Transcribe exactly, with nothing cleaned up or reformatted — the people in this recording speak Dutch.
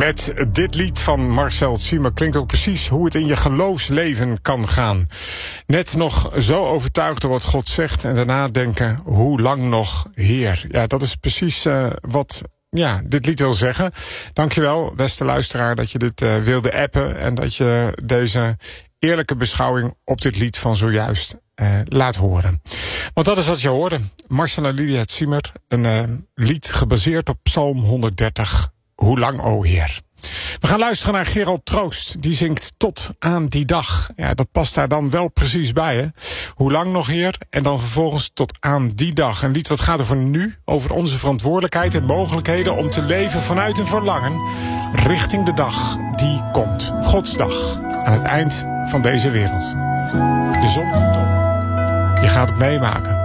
Met dit lied van Marcel Ziemer klinkt ook precies hoe het in je geloofsleven kan gaan. Net nog zo overtuigd door wat God zegt en daarna denken, hoe lang nog, Heer? Ja, dat is precies uh, wat ja, dit lied wil zeggen. Dankjewel, beste luisteraar, dat je dit uh, wilde appen en dat je deze eerlijke beschouwing op dit lied van zojuist uh, laat horen. Want dat is wat je hoorde. Marcel en Lydia Ziemer, een uh, lied gebaseerd op Psalm honderddertig. Hoe lang, o Heer? We gaan luisteren naar Gerald Troost. Die zingt Tot aan die dag. Ja, dat past daar dan wel precies bij, hè? Hoe lang nog, Heer? En dan vervolgens Tot aan die dag. Een lied wat gaat over nu, over onze verantwoordelijkheid en mogelijkheden om te leven vanuit een verlangen richting de dag die komt. Gods dag. Aan het eind van deze wereld. De zon komt op. Je gaat het meemaken.